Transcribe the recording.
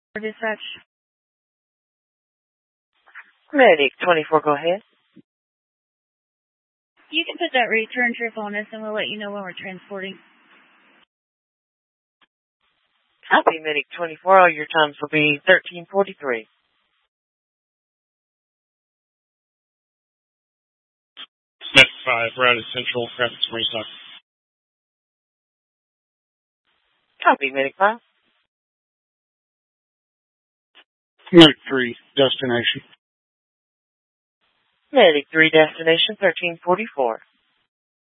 Dispatch. Medic 24, go ahead. You can put that return trip on us and we'll let you know when we're transporting. Copy, Medic 24. All your times will be 13:43. Met 5, routed Central, traffic 25. Copy, Medic 5. Medic 3, destination. Medic 3, destination 1344.